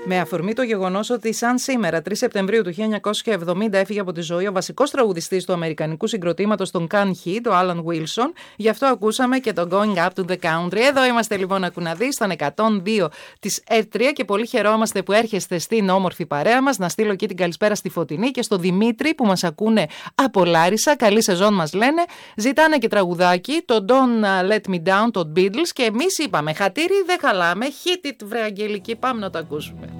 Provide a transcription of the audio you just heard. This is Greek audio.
Με αφορμή το γεγονός ότι σαν σήμερα, 3 Σεπτεμβρίου του 1970, έφυγε από τη ζωή ο βασικός τραγουδιστής του αμερικανικού συγκροτήματος των Can Heat, ο Alan Wilson, γι' αυτό ακούσαμε και το Going Up to the Country. Εδώ είμαστε λοιπόν, ακουναδεί, στον 102 της R3 και πολύ χαιρόμαστε που έρχεστε στην όμορφη παρέα μας. Να στείλω εκεί την καλησπέρα στη Φωτεινή και στο Δημήτρη που μας ακούνε από Λάρισα. Καλή σεζόν μας λένε. Ζητάνε και τραγουδάκι, το Don't Let Me Down, το Beatles, και εμείς είπαμε χατήρι δεν χαλάμε. Hit it, βρε Αγγελική, πάμε να το ακούσουμε.